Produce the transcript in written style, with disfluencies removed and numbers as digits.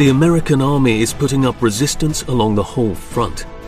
The American army is putting up resistance along the whole front.